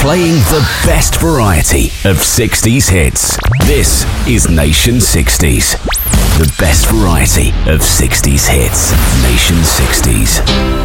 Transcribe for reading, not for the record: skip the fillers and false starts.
Playing the best variety of 60s hits. This is Nation 60s. The best variety of 60s hits. Nation 60s.